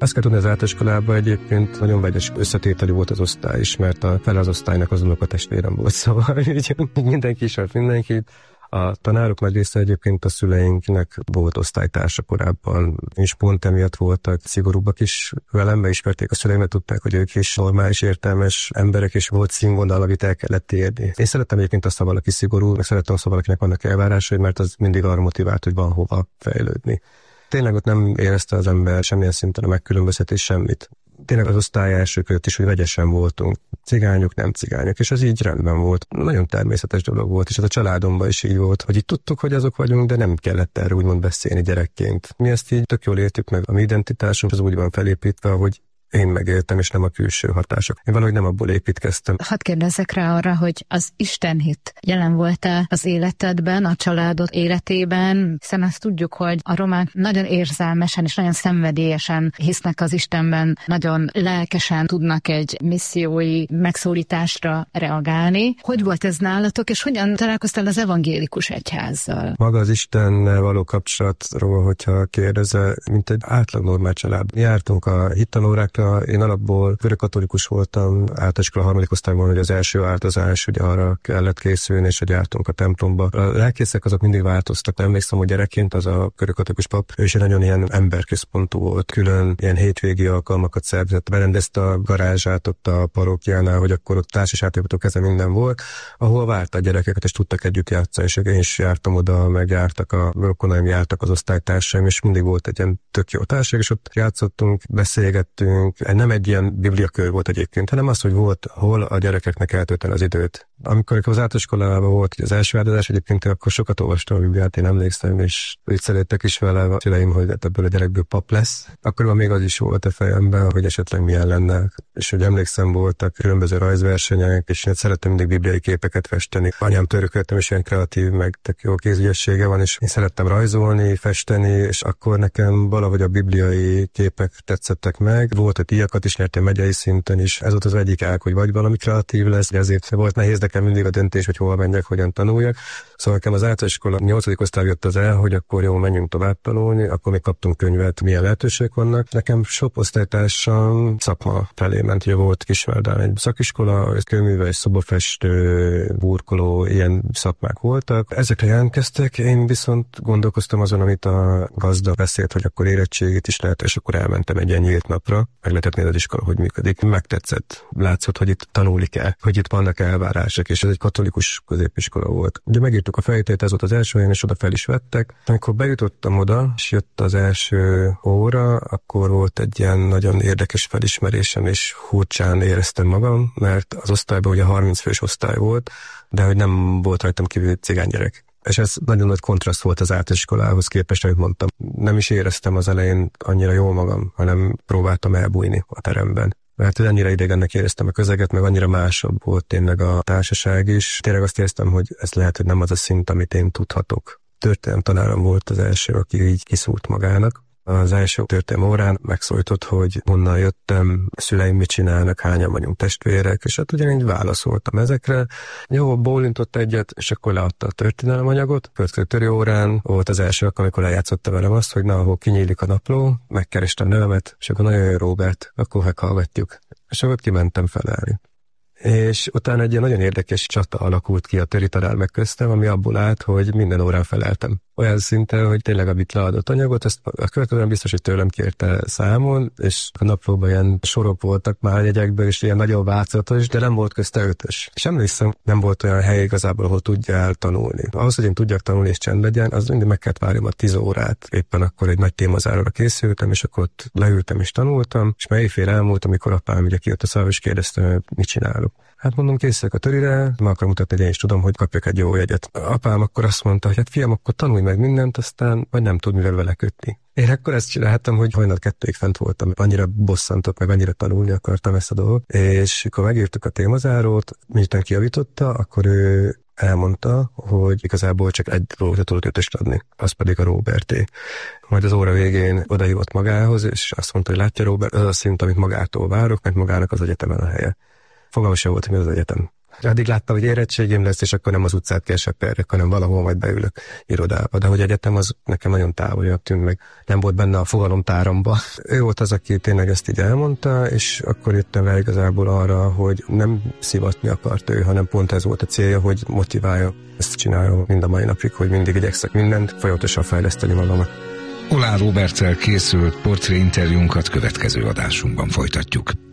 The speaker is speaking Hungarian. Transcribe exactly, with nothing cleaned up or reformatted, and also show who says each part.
Speaker 1: Azt kell tudni, az általános iskolában egyébként nagyon vegyes összetételű volt az osztály is, mert a fele az osztálynak az unokatestvérem volt, szóval mindenki ismert mindenkit. A tanárok nagy része egyébként a szüleinknek volt osztálytársa korábban, és pont emiatt voltak szigorúbbak is velem, beismerték a szüleimet, tudták, hogy ők is normális, értelmes emberek, és volt színvonal, amit el kellett érni. Én szerettem egyébként azt, ha valaki szigorú, meg szerettem azt, ha valakinek vannak elvárásai, mert az mindig arra motivált, hogy van hova fejlődni. Tényleg ott nem érezte az ember semmilyen szinten a megkülönböztetés semmit. Tényleg az osztály első között is, hogy vegyesen voltunk. Cigányok, nem cigányok, és az így rendben volt. Nagyon természetes dolog volt, és ez a családomban is így volt, hogy így tudtuk, hogy azok vagyunk, de nem kellett erről úgymond beszélni gyerekként. Mi ezt így tök jól értük meg, a mi identitásunk az úgy van felépítve, hogy én megéltem, és nem a külső hatások. Én valahogy nem abból építkeztem.
Speaker 2: Hadd kérdezzek rá arra, hogy az istenhit jelen volt-e az életedben, a családod életében, hiszen azt tudjuk, hogy a romák nagyon érzelmesen és nagyon szenvedélyesen hisznek az Istenben, nagyon lelkesen tudnak egy missziói megszólításra reagálni. Hogy volt ez nálatok, és hogyan találkoztál az evangélikus egyházzal?
Speaker 1: Maga az Istennel való kapcsolatról, hogyha kérdezel, mint egy átlag normál család. Jártunk a hittanórákra. Én alapból görögkatolikus voltam, általánoskola harmadik osztályban, hogy az első változás, ugye arra kellett készülni, és hogy jártunk a templomba. A lelkészek azok mindig változtak. Emlékszem, hogy gyerekként az a görögkatolikus pap, ő is egy nagyon ilyen emberközpontú volt, külön ilyen hétvégi alkalmakat szervezett, berendezte a garázsát ott a parókiánál, hogy akkor ott társasjátékotó keze minden volt, ahol várta a gyerekeket, és tudtak együtt játszani, és én is jártam oda, meg jártak a rokonaim, jártak az osztálytársaim, és mindig volt egy ilyen tök jó társaság, és ott játszottunk, beszélgettünk. Nem egy ilyen bibliakör volt egyébként, hanem az, hogy volt, hol a gyerekeknek eltölteni az időt. Amikor az általános iskolában volt az első áldozás, egyébként akkor sokat olvastam a Bibliát, én emlékszem, és viccelődtek is vele a szüleim, hogy ebből a gyerekből pap lesz. Akkoriban még az is volt a fejemben, hogy esetleg milyen lenne. És hogy emlékszem, voltak különböző rajzversenyek, és én szerettem mindig bibliai képeket festeni. Anyám törököltem, és ilyen kreatív, meg tök jó kézügyessége van, és én szerettem rajzolni, festeni, és akkor nekem valahogy a bibliai képek tetszettek meg. Volt, hogy díjakat is nyertem megyei szinten is. Ez volt az egyik ág, hogy vagy valami kreatív lesz, ezért volt nehéz nekem mindig a döntés, hogy hova menjek, hogyan tanuljak. Szóval nekem az általános iskola nyolcadik osztály jött az el, hogy akkor jó, menjünk tovább tanulni, akkor még kaptunk könyvet, milyen lehetőségek vannak. Nekem sok osztálytársam szakma felé ment, ugye volt Kisvárdán egy szakiskola, kőműves, szobafestő, burkoló, ilyen szakmák voltak. Ezekre jelentkeztek, én viszont gondolkoztam azon, amit a gazda beszélt, hogy akkor érettségit is lehet, és akkor elmentem egy ilyen nyílt napra, meg lehetett nézni az iskola, hogy működik. Megtetszett. Látszott, hogy itt tanulni kell, hogy itt vannak elvárások, és ez egy katolikus középiskola volt. Ugye megírtuk a feltételt, ez volt az első olyan, és oda fel is vettek. Amikor bejutottam oda, és jött az első óra, akkor volt egy ilyen nagyon érdekes felismerésem, és furcsán éreztem magam, mert az osztályban ugye harminc fős osztály volt, de hogy nem volt rajtam kívül cigánygyerek. És ez nagyon nagy kontraszt volt az általános iskolához képest, ahogy mondtam. Nem is éreztem az elején annyira jól magam, hanem próbáltam elbújni a teremben. Mert annyira idegennek éreztem a közeget, meg annyira másabb volt tényleg a társaság is. Tényleg azt éreztem, hogy ez lehet, hogy nem az a szint, amit én tudhatok. Történelem tanárom volt az első, aki így kiszúrt magának. Az első történelem órán megszólított, hogy honnan jöttem, a szüleim mit csinálnak, hányan vagyunk testvérek, és hát ugyanígy válaszoltam ezekre. Jó, bólintott egyet, és akkor leadta a történelem anyagot. Következő törő órán volt az első, amikor eljátszotta velem azt, hogy na, ahol kinyílik a napló, megkerestem nevemet, és akkor nagyon jó, Róbert, akkor meghallgatjuk. És akkor kimentem felelni. És utána egy ilyen nagyon érdekes csata alakult ki a töri tanár meg köztem, ami abból állt, hogy minden órán feleltem. Olyan szinten, hogy tényleg amit leadott anyagot, ezt a következően biztos, hogy tőlem kérte számon, és a naplóban ilyen sorok voltak már jegyekből, és ilyen nagyon változatos, de nem volt közte ötös. És emlékszem, nem volt olyan hely igazából, ahol tudjál tanulni. Ahhoz, hogy én tudjak tanulni és csend legyen, az mindig meg kellett várjam a tíz órát. Éppen akkor egy nagy témazáróra készültem, és akkor ott leültem és tanultam, és már éjfél elmúlt, amikor apám ugye kijött a szava, és kérdeztem, hogy mit csinálok. Hát mondom, készülök a törire, meg akarom mutatni, hogy én is tudom, hogy kapjak egy jó jegyet. Apám akkor azt mondta, hogy hát fiam, akkor tanulj meg mindent, aztán vagy nem tud mivel vele kötni. Én akkor ezt csináltam, hogy hajnal kettőig fent voltam, annyira bosszantott, meg annyira tanulni akartam ezt a dolgot, és akkor megírtuk a témazárót, miután kijavította, akkor ő elmondta, hogy igazából csak egy dolgot tudott ötöst adni, az pedig a Róberté. Majd az óra végén odahívott magához, és azt mondta, hogy látja Róbert, az a szint, amit magától várok, mert magának az egyetemen a helye. Fogalmam sem volt, mi az egyetem. Addig láttam, hogy érettségém lesz, és akkor nem az utcát kell seperrek, hanem valahol majd beülök irodába. De hogy egyetem az nekem nagyon távoliak tűnt, meg nem volt benne a fogalomtáramba. Ő volt az, aki tényleg ezt így elmondta, és akkor jöttem rá igazából arra, hogy nem szivatni akart ő, hanem pont ez volt a célja, hogy motiválja. Ezt csinálja mind a mai napig, hogy mindig igyekszek mindent, folyamatosan fejleszteni magamat.
Speaker 3: Oláh Róberttel készült portréinterjúnkat következő adásunkban folytatjuk.